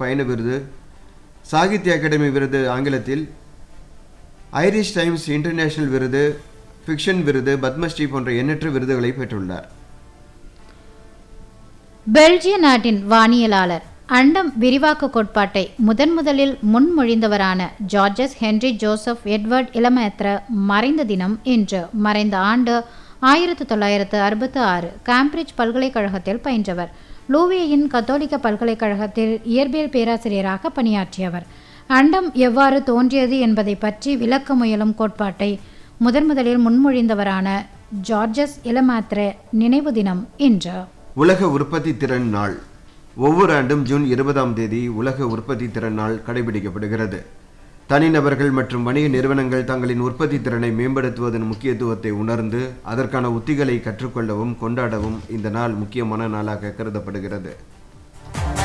பயண விருது, சாகித்ய அகாடமி விருது ஆங்கிலத்தில், ஐரிஷ் டைம்ஸ் இன்டர்நேஷனல் விருது, ஃபிக்ஷன் விருது, பத்மஸ்ரீ போன்ற எண்ணற்ற விருதுகளை பெற்றுள்ளார். பெல்ஜிய நாட்டின் வானியலாளர், அண்டம் விரிவாக்க கோட்பாட்டை முதலில் முன்மொழிந்தவரான ஜார்ஜஸ் ஹென்றி ஜோசப் எட்வர்ட் இலமேத்ர மறைந்த தினம் இன்று. மறைந்த ஆண்டு 1966. கேம்பிரிட்ஜ் பல்கலைக்கழகத்தில் பயின்றவர். லூவியின் கத்தோலிக்க பல்கலைக்கழகத்தில் இயற்பியல் பேராசிரியராக பணியாற்றியவர். அண்டம் எவ்வாறு தோன்றியது என்பதை பற்றி விளக்க முயலும் கோட்பாட்டை முதலில் முன்மொழிந்தவரான ஜார்ஜஸ் இலமேத்ர நினைவு தினம் இன்று. உலக உற்பத்தி திறன் நாள். ஒவ்வொரு ஆண்டும் ஜூன் 20ஆம் தேதி உலக உற்பத்தி திறன் நாள் கடைபிடிக்கப்படுகிறது. தனிநபர்கள் மற்றும் வணிக நிறுவனங்கள் தங்களின் உற்பத்தி திறனை மேம்படுத்துவதன் முக்கியத்துவத்தை உணர்ந்து அதற்கான உத்திகளை கற்றுக்கொள்ளவும் கொண்டாடவும் இந்த நாள் முக்கியமான நாளாக கருதப்படுகிறது.